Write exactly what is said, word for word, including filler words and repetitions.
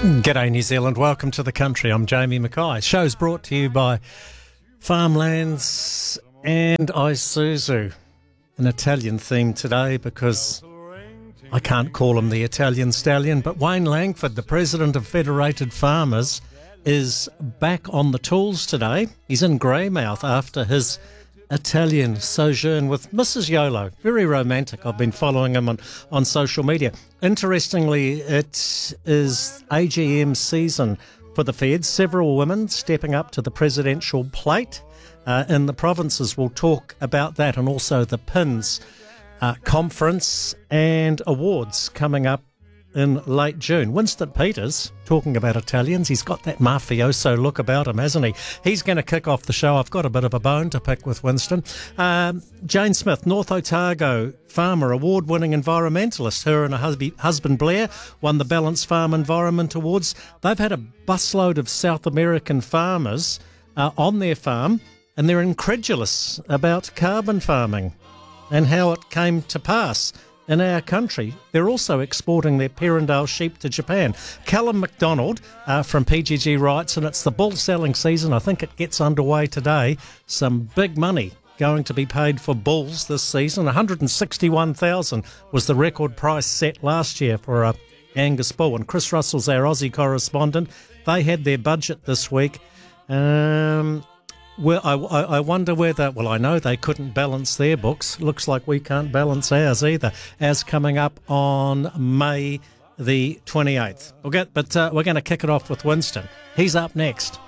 G'day New Zealand, welcome to the country. I'm Jamie Mackay. Show's brought to you by Farmlands and Isuzu. An Italian theme today because I can't call him the Italian stallion, but Wayne Langford, the president of Federated Farmers, is back on the tools today. He's in Greymouth after his Italian sojourn with Missus Yolo. Very romantic. I've been following him on, on social media. Interestingly, it is A G M season for the Feds. Several women stepping up to the presidential plate uh, in the provinces. We'll talk about that, and also the P I N S uh, conference and awards coming up in late June. Winston Peters, talking about Italians, he's got that mafioso look about him, hasn't he? He's going to kick off the show. I've got a bit of a bone to pick with Winston. Um, Jane Smith, North Otago farmer, award-winning environmentalist. Her and her husby, husband Blair won the Balance Farm Environment Awards. They've had a busload of South American farmers uh, on their farm, and they're incredulous about carbon farming and how it came to pass in our country. They're also exporting their Perindale sheep to Japan. Callum McDonald uh, from P G G writes, and it's the bull selling season. I think it gets underway today. Some big money going to be paid for bulls this season. one hundred sixty-one thousand dollars was the record price set last year for a Angus bull. And Chris Russell's our Aussie correspondent. They had their budget this week. Um... Well, I, I wonder whether, well, I know they couldn't balance their books. Looks like we can't balance ours either. Ours coming up on May the twenty-eighth. We'll get, but uh, we're going to kick it off with Winston. He's up next.